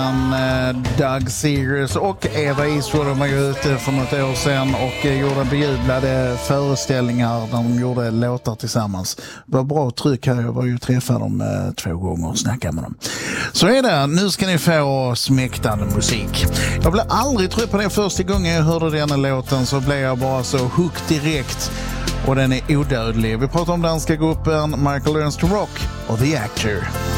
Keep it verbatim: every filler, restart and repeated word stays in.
innan eh, Doug Seegers och Eva Eastwood var ute för något år sedan och eh, gjorde bejublade föreställningar där de gjorde låtar tillsammans. Det var bra tryck här, jag var ju träffade dem eh, två gånger och snackade med dem. Så är det, nu ska ni få smäktande musik. Jag blev aldrig trött på det första gången jag hörde denna låten, så blev jag bara så hooked direkt. Och den är odödlig. Vi pratar om danska gruppen Michael Learns to Rock och The Actor.